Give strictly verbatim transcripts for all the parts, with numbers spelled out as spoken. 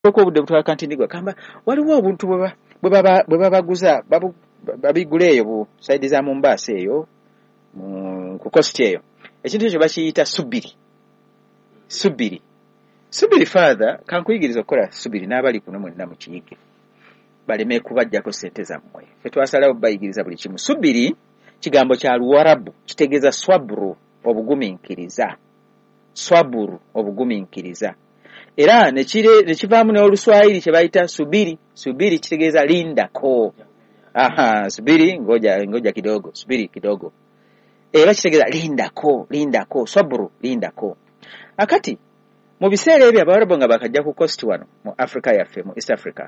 ko obudde butwala kantindigwa kamba waliwo obuntu bwe baba bwe babaguza babiguleeyo bu side za Mombasa eyo ku coast eyo ekintu ekyo bakiyita subiri subiri subiri father kankuyigiriza okukola subiri n'abali kuno mwenna mu kiyige baleme kubajjako sente zammwe fe twasalawo bayigiriza buli kimu. Subiri kigambo kya Luwarabu kitegeeza swabru obugumiikiriza swaburu obugumiikiriza era nekire nekivaamu n'Oluswahili kye bayita subiri subiri kitegeeza linda ko aha subiri ngoja ngoja kidogo subiri kidogo era kitegeeza linda ko linda ko swaburu linda ko. Akati mu biseera ebyo Abawarabu nga bakajja ku coast wano mu Africa yaffe mu East Africa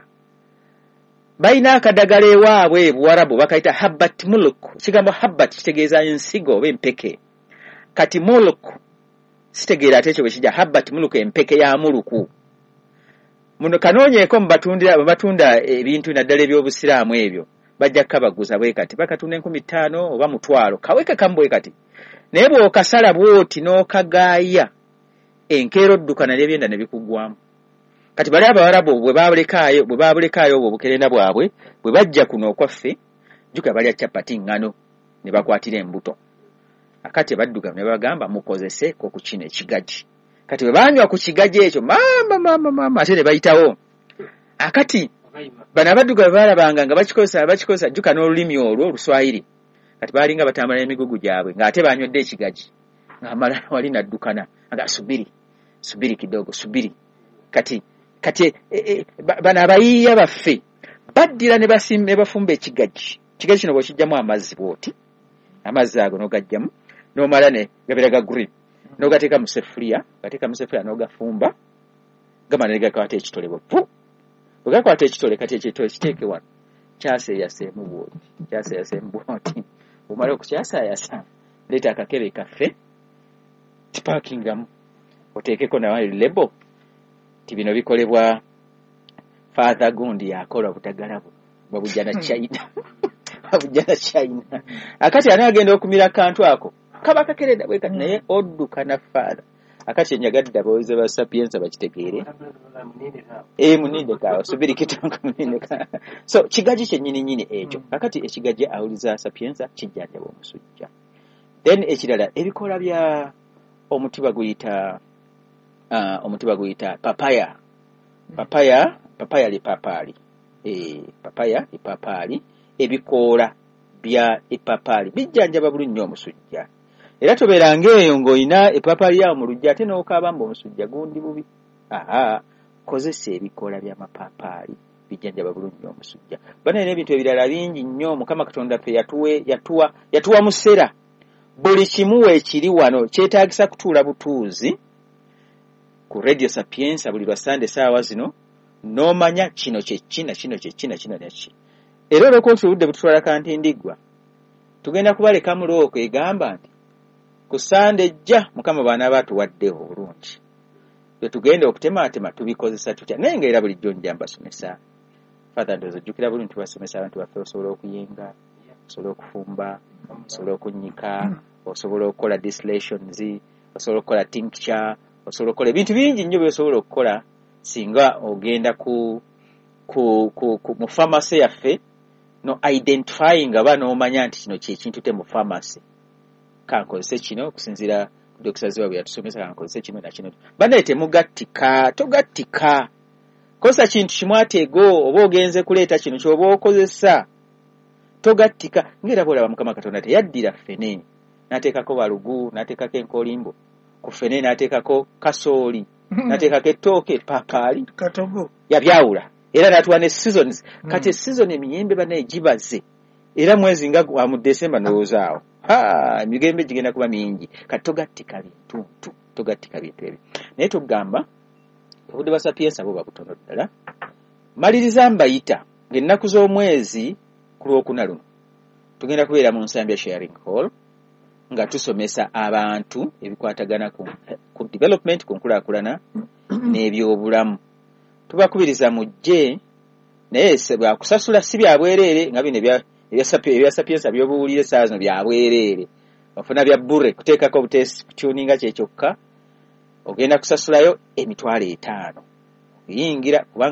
bayina akadagala ewaabwe Buwarabu bakayita habbat muluk. Kigambo habbat kitegeeza ensigo oba empeke kati muluk sitegeera ate ekyo bwe kijja habbat muluk empeke ya muluku. Muno kanoonyeeko mu batundira batunda ebintu naddala eby'obusiraamu ebyo bajja kabaguza bwe kati bakatunda enkumi ttaano oba mutwalo kaweke kambwe kati naye bw'okasala bw'oti n'okagaaya enkeero ddukana n'ebyenda ne bikugwamu. Kati bali Abawarabu bwe babulekaayo bwe babulekaayo obwo bukerenda bwabwe bwe bajja kuno okwaffe juka balya chapati ngano ne bakwatira embuto. Akati badduga ne bagamba mukozese ko ku kino ekigaji. Kati bwe banywa ku kigaji ekyo mama mama mama ate ne bayitawo. Akati bana badduga balabanga nga bakikozesa bakikozesa juka n'olulimi olwo Oluswahili. Kati balinga batambala emigugu gyabwe nga ate banywedde ekigaji ng'amala wali naddukana aga subiri subiri kidogo subiri kati kati e, e, bana abayiiya baffe baddira ne basimbe bafumba ekigaji kigaji kino bw'okijjamu amazzi bw'oti amazzi ago n'ogajjamu n'omala ne gabiraga green n'ogateeka mu sefuliya gateeka mu sefuliya n'ogafumba gamala ne gakwata ekitole bw'o bwe gakwata ekitole kati ekitole kiteeke wano kyaseeyaseemu bw'oti kyaseeyaseemu bw'oti omala okukyasayasa leeta akakebe kaffe tipakingamu oteekeko nawe lebo ti bino bikolebwa Father Gundi yakola butagala babujja na China babujja na China. Akati ana agenda okumira kantu ako kaba kakereda bwe kati naye odduka na Father akati enyagadde abawoze ba Sapienza bakitegeere eh muninde ka subiri kitango muninde ka so kigaji kye nyini nyini ekyo akati ekigaji awuliza Sapienza kijjanja b'omusujja. Then ekirala ebikola bya omutiba guyita uh, omutiba guyita papaya papaya papaya li papali eh papaya li papali ebikola bya epapali bijjanjaba bulungi omusujja era toberange eyo ng'oyina epapali ya mu lujja ate n'okabamba omusujja gundi bubi. Aha kozesa ebikola bya mapapali bijjanjaba bulungi omusujja. Bana n'ebintu ebirala bingi nnyo Mukama Katonda pe yatuwe yatuwa yatuwa musera buli kimu ekiri wano kyetaagisa kutuula butuuzi ku Radio Sapienza buli lwasande saawa zino n'omanya kino kye kina kino kye kina kino neki era olw'okuba otuludde bututwala kantindiggwa tugenda kubaleka mulooko egamba nti ku sande ejja Mukama baana baatuwaddeho obulungi bwe tugenda okutemaatema tubikozesa tutya naye nga era bulijjo njja mbasomesa Father ndozo jjukira bulungi tubasomesa abantu baffe osobola okuyenga osobola okufumba osobola okunnyika osobola okukola distillations osobola okukola tincture osobola okukola ebintu bingi nnyo by'osobola okukola singa ogenda ku ku ku, ku mu pharmacy yaffe no identifying aba n'omanya nti kino kyekintu te mu pharmacy kankozese kino okusinziira Doctor Ziwa bwe yatusomesa kankozese kino na kino banaete mugattika togattika kosa kintu kimwateego oba ogenze kuleeta kino ky'oba okozesa togattika ngera bwolaba Mukama Katonda teyaddira ffene n'ateekako balugu n'ateekako enkolimbo ku ffene n'ateekako kasooli n'ateekako ettooke papaali katogo yabyawula era n'atuwa ne seasons kati season emiyembe bana egibaze era mwezi nga gwa mu December n'olowooza ha emigembe gigenda kuba mingi kati togattika bintu togattika bintu ebyo naye tugamba obudde bwa Sapienza bo babutono ddala maliriza mbayita ng'ennaku z'omwezi ku lwokuna luno tugenda kubeera mu Nsambya sharing hall nga tusomesa abantu ebikwatagana ku, ku development ku nkulaakulana n'ebyobulamu tubakubiriza mujje naye sebwa kusasula si bya bwereere nga bino ebya ebya Sapienza by'obuwulire saa zino bya bwereere ofuna bya burre kuteekako obutesi tuninga kye kyokka ogenda kusasulayo emitwalo etaano yingira kubanga